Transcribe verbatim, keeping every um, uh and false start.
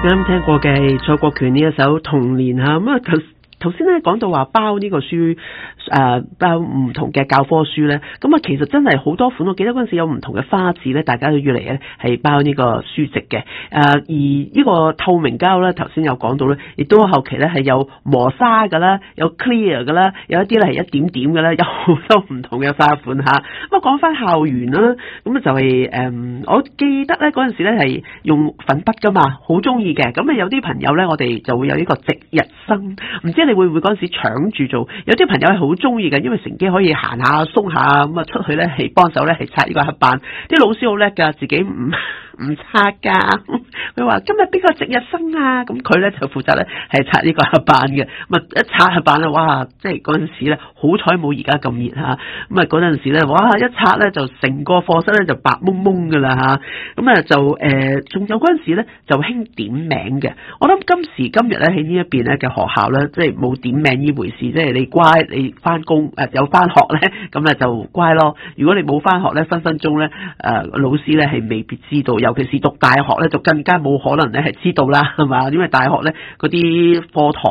啱聽過嘅蔡國權呢一首《童年》吓，咁啊頭頭先咧講到話包呢個書，誒、呃、包唔同嘅教科書咧，咁啊其實真係好多款，我記得嗰陣時有唔同嘅花紙咧，大家都要嚟咧係包呢個書籍嘅，誒、呃、而呢個透明膠咧，頭先有講到咧，亦都後期咧係有磨砂㗎啦，有 clear 㗎啦，有一啲咧係一點點㗎啦，有好多唔同嘅花款嚇。咁啊講翻校園啦，咁啊就係、是、誒、呃，我記得咧嗰陣時咧係用粉筆㗎嘛，好中意嘅。咁啊有啲朋友咧，我哋就會有呢個值日生，唔知你會唔會嗰陣時搶住做？有啲朋友係好中意嘅，因為乘機可以行下鬆下咁啊，出去咧係幫手咧係擦呢個黑板。啲老師好叻㗎，自己唔唔擦㗎。佢話今日邊個值日生啊？咁佢咧就負責咧係擦呢個黑板嘅。咁啊一擦黑板咧，哇！即係嗰陣時咧，好彩冇而家咁熱嚇。咁啊嗰陣時咧，哇！一擦咧就成個課室咧就白蒙蒙㗎啦嚇。咁啊就誒，仲、呃、有嗰陣時咧就興點名嘅。我諗今時今日咧喺呢一邊咧嘅學校咧，即係冇點名呢回事，即係你乖，你翻工誒有翻學咧，咁啊就乖咯。如果你冇翻學咧，分分鐘咧誒老師咧係未必知道，尤其是讀大學咧就更加冇可能咧係知道啦，係嘛？因為大學咧嗰啲課堂